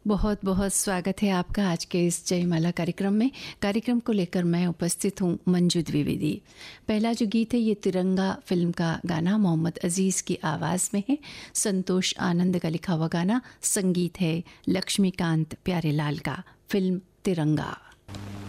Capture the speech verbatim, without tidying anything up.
बहुत बहुत स्वागत है आपका आज के इस जयमाला कार्यक्रम में। कार्यक्रम को लेकर मैं उपस्थित हूँ मंजू द्विवेदी। पहला जो गीत है ये तिरंगा फिल्म का गाना मोहम्मद अजीज़ की आवाज़ में है। संतोष आनंद का लिखा हुआ गाना, संगीत है लक्ष्मीकांत प्यारेलाल का। फिल्म तिरंगा।